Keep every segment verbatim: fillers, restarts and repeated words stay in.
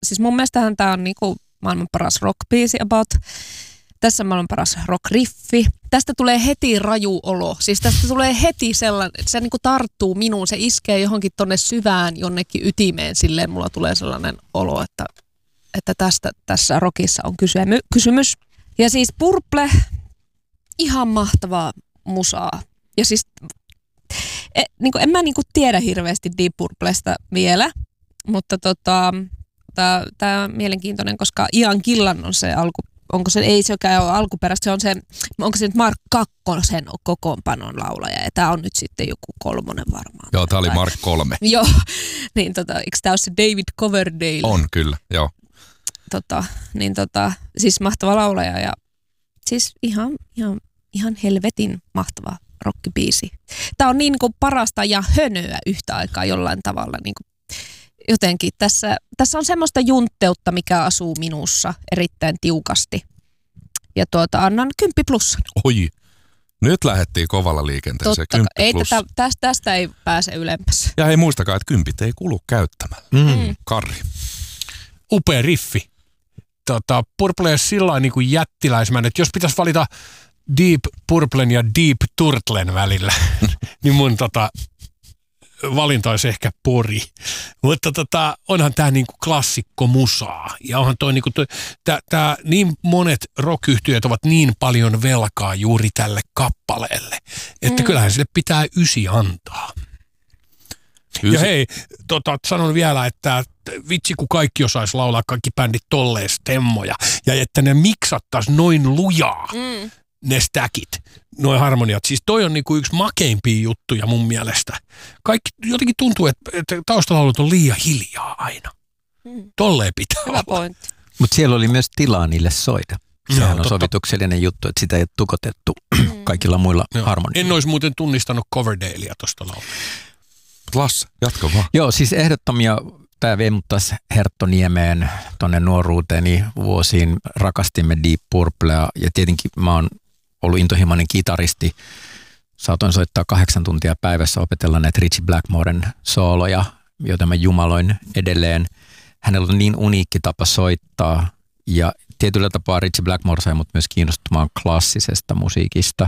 siis mun mielestähän tää on niinku maailman paras rock-biisi about. Tässä on maailman paras rock-riffi. Tästä tulee heti raju olo. Siis tästä tulee heti sellainen, se niinku tarttuu minuun. Se iskee johonkin tonne syvään jonnekin ytimeen. Silleen mulla tulee sellainen olo, että, että tästä tässä rockissa on kysymys. Ja siis Purple, ihan mahtavaa musaa. Ja siis e, niinku, en mä niinku tiedä hirveästi Deep Purplesta vielä, mutta tota, tää on mielenkiintoinen, koska Ian Gillan on se alku, onko se, ei sekään ole alkuperäistä, se on se, onko se nyt Mark Kakkosen kokoonpanon laulaja, ja tää on nyt sitten joku kolmonen varmaan. Joo, tää oli Mark kolme. Joo, niin tota, eikö tää ole se David Coverdale? On, kyllä, joo. Tota, niin tota, siis mahtava laulaja, ja siis ihan, ihan, ihan helvetin mahtava rockibiisi. Tää on niin kuin parasta ja hönöä yhtä aikaa jollain tavalla niin kuin jotenkin. Tässä, tässä on semmoista juntteutta, mikä asuu minussa erittäin tiukasti. Ja tuota, annan kymppi plussa. Oi, nyt lähdettiin kovalla liikenteeseen. Totta, ei tätä, tästä, tästä ei pääse ylemmäs. Ja hei, muistakaa, että kympit ei kulu käyttämällä. Mm. Karri. Upea riffi. Tota, Purple on sillä niin kuin jättiläismäinen, että jos pitäisi valita Deep Purplen ja Deep Turtlen välillä, niin mun tota, valinta olisi ehkä Pori. Mutta tota, onhan tää niinku klassikko musaa. Ja onhan toi niinku, toi, tää, tää niin monet rock-yhtiöt ovat niin paljon velkaa juuri tälle kappaleelle, että mm. kyllähän sille pitää ysi antaa. Ysi. Ja hei, tota, sanon vielä, että vitsi kun kaikki osaisi laulaa, kaikki bändit tolleen stemmoja, ja että ne miksattaisi noin lujaa. Mm. Ne stäkit, noi harmoniat. Siis toi on niinku yksi makeimpia juttuja mun mielestä. Kaikki jotenkin tuntuu, että, että taustalaulut on liian hiljaa aina. Mm. Tolleen pitää Hyvä olla. pointti. Mutta siellä oli myös tilaa niille soida. Sehän Joo, on totta. sovituksellinen juttu, että sitä ei ole tukotettu kaikilla muilla harmonioilla. En olisi muuten tunnistanut Coverdalea tosta laulua. Lasse, jatka vaan. Joo, siis ehdottomia. Tämä vei mut taas Herttoniemeen tuonne nuoruuteeni vuosiin. Rakastimme Deep Purplea ja tietenkin mä oon ollut intohimoinen kitaristi. Saatoin soittaa kahdeksan tuntia päivässä, opetella näitä Ritchie Blackmoren sooloja, joita mä jumaloin edelleen. Hänellä on niin uniikki tapa soittaa ja tietyllä tapaa Ritchie Blackmore sai mut myös kiinnostumaan klassisesta musiikista.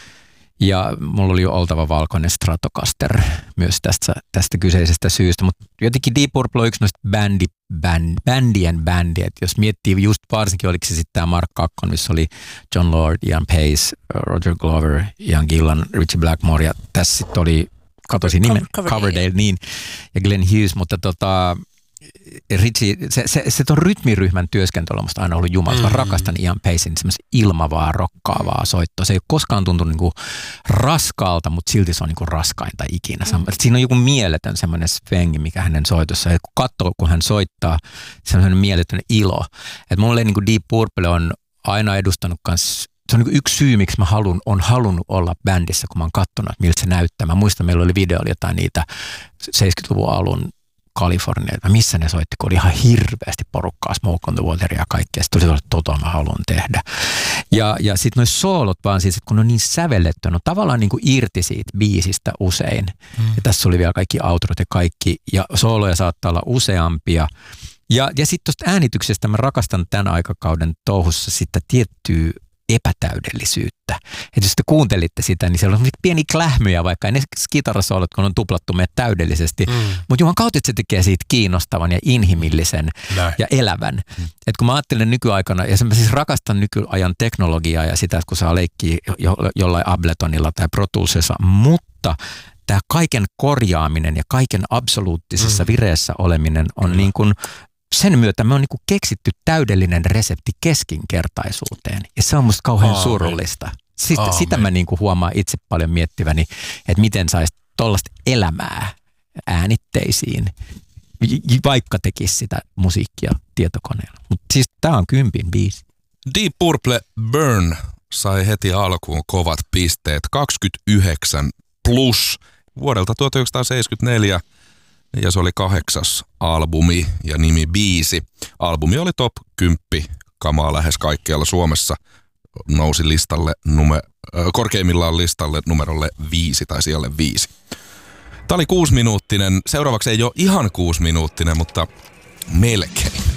Ja mulla oli jo oltava valkoinen Stratocaster myös tästä, tästä kyseisestä syystä, mutta jotenkin Deep Purple on yksi noista bändi, bänd, bändien bändiä. Et jos miettii just varsinkin, oliko se sitten tämä Mark Kakkon, missä oli John Lord, Ian Pace, Roger Glover, Ian Gillan, Ritchie Blackmore ja tässä sitten oli, katosin nimen, Coverdale. Coverdale, niin, ja Glenn Hughes, mutta tota, Ritchie, se, se, se ton rytmiryhmän työskentely on musta aina ollut jumala. Mä rakastan Ian Pacen semmoista ilmavaa, rokkaavaa soittoa. Se ei ole koskaan tuntunut niinku raskaalta, mutta silti se on niinku raskainta ikinä. Mm. Siinä on joku mieletön semmoinen svengi, mikä hänen soitossa. Ja kun katsoo, kun hän soittaa, se on semmoinen mieletön ilo. Että mulle niinku Deep Purple on aina edustanut kans. Se on niinku yksi syy, miksi mä halun, on halunnut olla bändissä, kun mä oon katsonut, miltä se näyttää. Mä muistan, meillä oli video, oli jotain niitä seitsemänkymmentäluvun alun Kalifornia, missä ne soitti, kun oli ihan hirveästi porukkaa, Smoke on the Water ja kaikkea. Sitten tuli tota, mä haluan tehdä. Ja, ja sitten noi soolot vaan siis, että kun ne on niin sävelletty, ne on tavallaan niin kuin irti siitä biisistä usein. Mm. Ja tässä oli vielä kaikki outrot ja kaikki, ja sooloja saattaa olla useampia. Ja, ja sitten tuosta äänityksestä mä rakastan tämän aikakauden touhussa sitä tiettyä epätäydellisyyttä. Että jos te kuuntelitte sitä, niin siellä on pieni klähmyjä, vaikka ei ne kitarasoolot, kun on tuplattu meidät täydellisesti. Mm. Mutta Juhan kautta se tekee siitä kiinnostavan ja inhimillisen Näin. ja elävän. Mm. Että kun mä ajattelen nykyaikana, ja mä siis rakastan nykyajan teknologiaa ja sitä, että kun saa leikkiä jo, jollain Abletonilla tai Pro Toolsissa, mutta tämä kaiken korjaaminen ja kaiken absoluuttisessa mm. vireessä oleminen on mm. niin kuin sen myötä me on niinku keksitty täydellinen resepti keskinkertaisuuteen. Ja se on musta kauhean Aamen. surullista. Sitä, sitä mä niinku huomaan itse paljon miettiväni, että miten saisi tollaista elämää äänitteisiin, vaikka tekisi sitä musiikkia tietokoneella. Mutta siis tää on kympin biisi. Deep Purple Burn sai heti alkuun kovat pisteet, kaksikymmentäyhdeksän plus vuodelta tuhatyhdeksänsataaseitsemänkymmentäneljä. Ja se oli kahdeksas albumi ja nimi biisi. Albumi oli top kymmenen kamaa lähes kaikkialla Suomessa. Nousi listalle nume, korkeimmillaan listalle numerolle viisi tai sijalle viisi. Tämä oli kuusiminuuttinen. Seuraavaksi ei ole ihan kuusiminuuttinen, mutta melkein.